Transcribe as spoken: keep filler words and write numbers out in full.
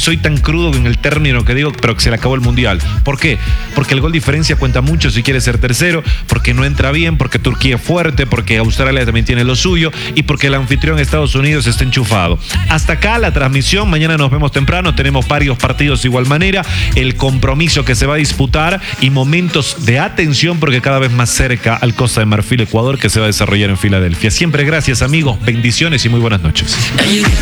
soy tan crudo en el término que digo, pero que se le acabó el Mundial. ¿Por qué? Porque el gol diferencia cuenta mucho si quiere ser tercero, porque no entra bien, porque Turquía es fuerte, porque Australia también tiene lo suyo y porque el anfitrión Estados Unidos está enchufado. Hasta acá la transmisión, mañana nos vemos temprano, tenemos varios partidos de igual manera, el compromiso que se va a disputar y momentos de atención porque cada vez más cerca al Costa de Marfil, Ecuador, que se va a desarrollar en Filadelfia. Siempre gracias, amigos, bendiciones y muy buenas noches.